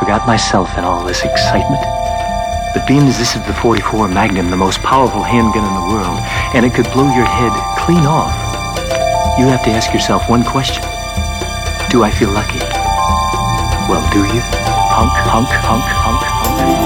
forgot myself in all this excitement. But being as this is the 44 Magnum, the most powerful handgun in the world, and it could blow your head clean off, you have to ask yourself one question. Do I feel lucky? Well, do you? Hunk, hunk, hunk, hunk, hunk.